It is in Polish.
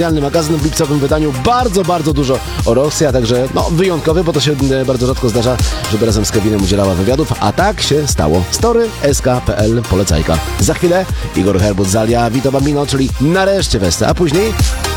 Magazyn w lipcowym wydaniu bardzo dużo o Rosji, a także wyjątkowy, bo to się bardzo rzadko zdarza, żeby razem z Kevinem udzielała wywiadów, a tak się stało. Story.sk.pl, polecajka. Za chwilę Igor Herbut, Zalia, Vito Bambino, czyli nareszcie Westa, a później